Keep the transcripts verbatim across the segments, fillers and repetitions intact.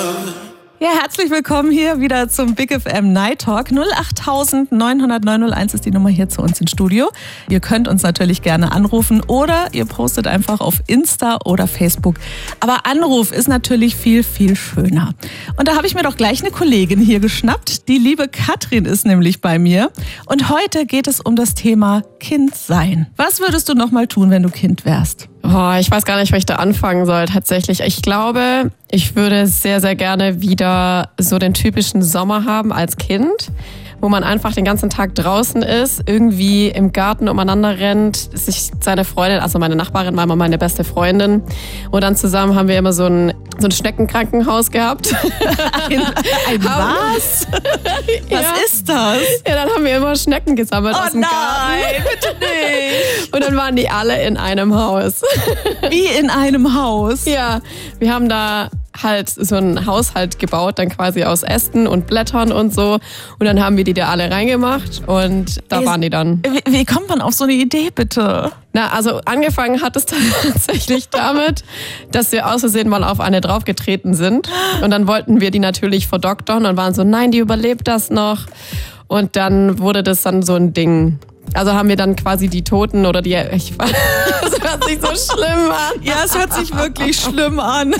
Ja, herzlich willkommen hier wieder zum Big F M Night Talk. null acht neun null null neun null eins ist die Nummer hier zu uns ins Studio. Ihr könnt uns natürlich gerne anrufen oder ihr postet einfach auf Insta oder Facebook. Aber Anruf ist natürlich viel, viel schöner. Und da habe ich mir doch gleich eine Kollegin hier geschnappt. Die liebe Katrin ist nämlich bei mir. Und heute geht es um das Thema Kind sein. Was würdest du noch mal tun, wenn du Kind wärst? Oh, ich weiß gar nicht, wo ich da anfangen soll tatsächlich. Ich glaube, ich würde sehr, sehr gerne wieder so den typischen Sommer haben als Kind, wo man einfach den ganzen Tag draußen ist, irgendwie im Garten umeinander rennt, sich seine Freundin, also meine Nachbarin war immer meine beste Freundin, und dann zusammen haben wir immer so ein, so ein Schneckenkrankenhaus gehabt. Ein, ein was? Was ja. ist das? Ja, dann haben wir immer Schnecken gesammelt oh aus dem nein, Garten. bitte nicht. Und dann waren die alle in einem Haus. Wie in einem Haus? Ja, wir haben da halt so einen Haushalt gebaut, dann quasi aus Ästen und Blättern und so. Und dann haben wir die da alle reingemacht und da Ey, waren die dann. Wie, wie kommt man auf so eine Idee, bitte? Na, also angefangen hat es tatsächlich damit, dass wir aus Versehen mal auf eine draufgetreten sind. Und dann wollten wir die natürlich verdoktern und waren so, nein, die überlebt das noch. Und dann wurde das dann so ein Ding. Also haben wir dann quasi die Toten oder die... Ich, das hört sich so schlimm an. Ja, es hört sich wirklich schlimm an.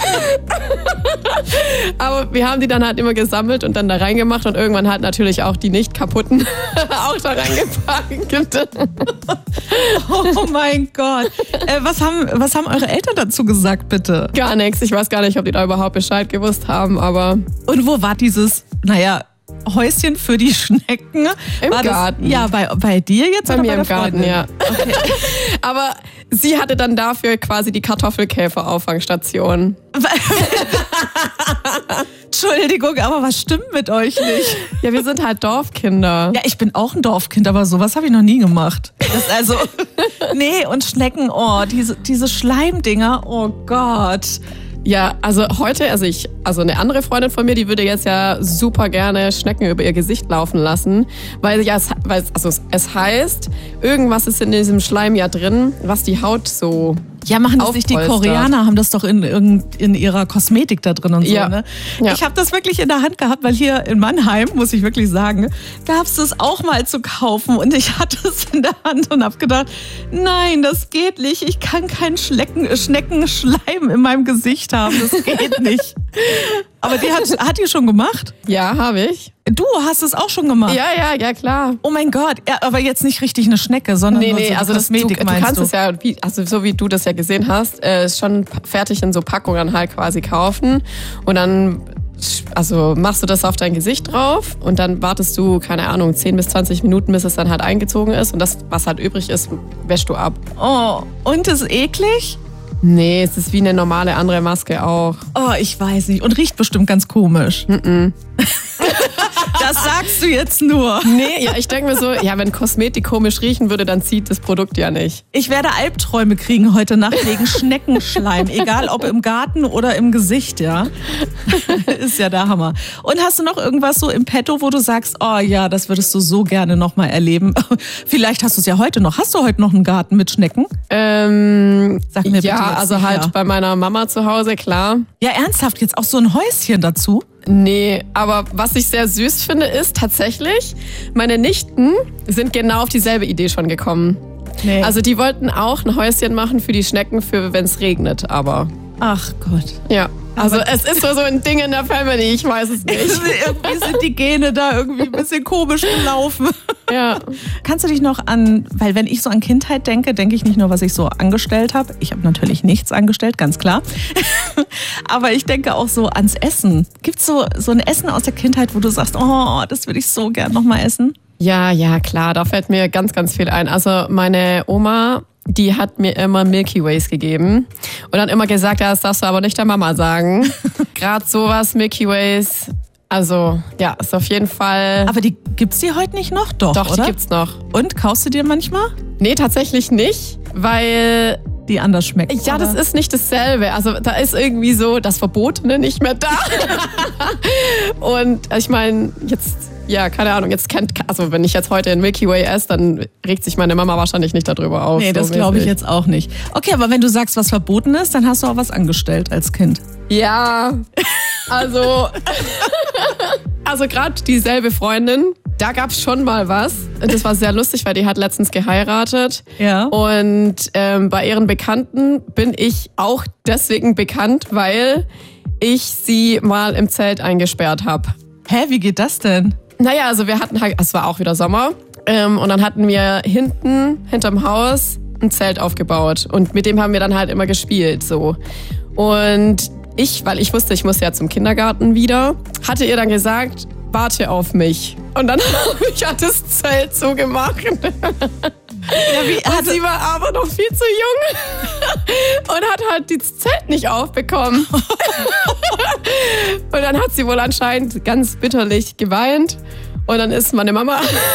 Aber wir haben die dann halt immer gesammelt und dann da reingemacht und irgendwann halt natürlich auch die nicht kaputten auch da reingepackt. Oh mein Gott. Äh, was haben, was haben eure Eltern dazu gesagt, bitte? Gar nichts. Ich weiß gar nicht, ob die da überhaupt Bescheid gewusst haben, aber... Und wo war dieses, naja... Häuschen für die Schnecken? Im war Garten. Das, ja, bei, bei dir jetzt? Bei oder mir bei im Garten, ja. Okay. Aber sie hatte dann dafür quasi die Kartoffelkäfer-Auffangstation. Entschuldigung, aber was stimmt mit euch nicht? Ja, wir sind halt Dorfkinder. Ja, ich bin auch ein Dorfkind, aber sowas habe ich noch nie gemacht. Das also, nee, und Schnecken, oh, diese, diese Schleimdinger, oh Gott. Ja, also heute, also ich, also eine andere Freundin von mir, die würde jetzt ja super gerne Schnecken über ihr Gesicht laufen lassen, weil ja, weil also es heißt, irgendwas ist in diesem Schleim ja drin, was die Haut so ja, machen das nicht die Koreaner, haben das doch in, in, in ihrer Kosmetik da drin und so, ja. ne? Ja. Ich habe das wirklich in der Hand gehabt, weil hier in Mannheim, muss ich wirklich sagen, gab es das auch mal zu kaufen und ich hatte es in der Hand und habe gedacht, nein, das geht nicht, ich kann keinen Schlecken, Schneckenschleim in meinem Gesicht haben, das geht nicht. Aber die hat, hat die schon gemacht? Ja, habe ich. Du hast es auch schon gemacht? Ja, ja, ja, klar. Oh mein Gott, ja, aber jetzt nicht richtig eine Schnecke, sondern nee, nur nee, so also das, du, Kosmetik, du meinst kannst du? es ja, wie, also so wie du das ja gesehen hast, äh, ist schon fertig in so Packungen halt quasi kaufen und dann also machst du das auf dein Gesicht drauf und dann wartest du, keine Ahnung, zehn bis zwanzig Minuten, bis es dann halt eingezogen ist und das, was halt übrig ist, wäschst du ab. Oh, und ist eklig? Nee, es ist wie eine normale andere Maske auch. Oh, ich weiß nicht. Und riecht bestimmt ganz komisch. Mm-mm. Das sagst du jetzt nur. Nee, ja, ich denke mir so, ja, wenn Kosmetik komisch riechen würde, dann zieht das Produkt ja nicht. Ich werde Albträume kriegen heute Nacht wegen Schneckenschleim. Egal, ob im Garten oder im Gesicht, ja. Ist ja der Hammer. Und hast du noch irgendwas so im Petto, wo du sagst, oh ja, das würdest du so gerne nochmal erleben? Vielleicht hast du es ja heute noch. Hast du heute noch einen Garten mit Schnecken? Ähm, Sag mir bitte ja, jetzt also sicher. halt bei meiner Mama zu Hause, klar. Ja, ernsthaft, jetzt auch so ein Häuschen dazu? Nee, aber was ich sehr süß finde, ist tatsächlich, meine Nichten sind genau auf dieselbe Idee schon gekommen. Nee. Also die wollten auch ein Häuschen machen für die Schnecken, für wenn es regnet, aber... Ach Gott. Ja, also es ist so, so ein Ding in der Family, ich weiß es nicht. Irgendwie sind die Gene da irgendwie ein bisschen komisch gelaufen. Ja. Kannst du dich noch an, weil wenn ich so an Kindheit denke, denke ich nicht nur, was ich so angestellt habe. Ich habe natürlich nichts angestellt, ganz klar. Aber ich denke auch so ans Essen. Gibt's so, so ein Essen aus der Kindheit, wo du sagst, oh, das würde ich so gern nochmal essen? Ja, ja, klar, da fällt mir ganz, ganz viel ein. Also meine Oma, die hat mir immer Milky Ways gegeben und dann immer gesagt, ja, das darfst du aber nicht der Mama sagen. Gerade sowas, Milky Ways, also ja, ist auf jeden Fall... Aber die gibt's die heute nicht noch? Doch, Doch, oder? die gibt's noch. Und, kaufst du dir manchmal? Nee, tatsächlich nicht, weil... Die anders schmecken. Ja, oder? das ist nicht dasselbe. Also da ist irgendwie so das Verbotene nicht mehr da. Und ich meine, jetzt... Ja, keine Ahnung, jetzt kennt, also wenn ich jetzt heute ein Milky Way esse, dann regt sich meine Mama wahrscheinlich nicht darüber auf. Nee, das so glaube ich mäßig. jetzt auch nicht. Okay, aber wenn du sagst, was verboten ist, dann hast du auch was angestellt als Kind. Ja, Also, also gerade dieselbe Freundin, da gab es schon mal was. Das war sehr lustig, weil die hat letztens geheiratet. Ja. Und ähm, bei ihren Bekannten bin ich auch deswegen bekannt, weil ich sie mal im Zelt eingesperrt habe. Hä, wie geht das denn? Naja, also wir hatten halt, es war auch wieder Sommer. Ähm, und dann hatten wir hinten, hinterm Haus, ein Zelt aufgebaut. Und mit dem haben wir dann halt immer gespielt, so. Und ich, weil ich wusste, ich muss ja zum Kindergarten wieder, hatte ihr dann gesagt, warte auf mich. Und dann habe ich halt das Zelt zugemacht. Ja, wie, und sie war aber noch viel zu jung und hat halt das Zelt nicht aufbekommen. Und dann hat sie wohl anscheinend ganz bitterlich geweint. Und dann ist meine Mama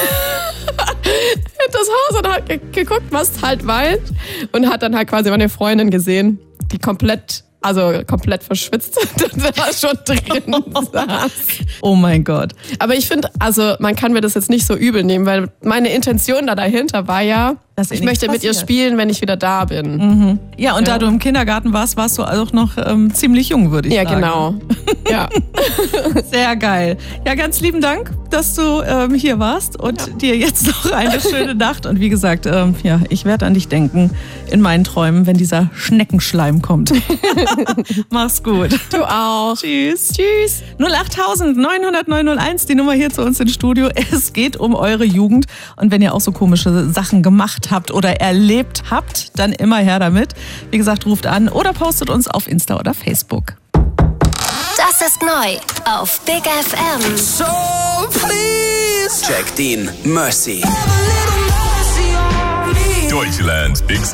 in das Haus und hat ge- geguckt, was halt weint. Und hat dann halt quasi meine Freundin gesehen, die komplett... Also komplett verschwitzt, da schon drin saß. Oh mein Gott. Aber ich finde, also man kann mir das jetzt nicht so übel nehmen, weil meine Intention da dahinter war ja, Dass ich ihr möchte nichts mit ihr passiert. spielen, wenn ich wieder da bin. Mhm. Ja, und Ja. da du im Kindergarten warst, warst du auch noch ähm, ziemlich jung, würde ich Ja, sagen. genau. Ja. Sehr geil. Ja, ganz lieben Dank, dass du ähm, hier warst und Ja. dir jetzt noch eine schöne Nacht. Und wie gesagt, ähm, ja, ich werde an dich denken in meinen Träumen, wenn dieser Schneckenschleim kommt. Mach's gut. Du auch. Tschüss. Tschüss. null acht neun null null null eins, die Nummer hier zu uns ins Studio. Es geht um eure Jugend. Und wenn ihr auch so komische Sachen gemacht habt oder erlebt habt, dann immer her damit. Wie gesagt, ruft an oder postet uns auf Insta oder Facebook. Das ist neu auf Big F M. So please, Jack Dean, Mercy. have a little mercy on me. Deutschlands Big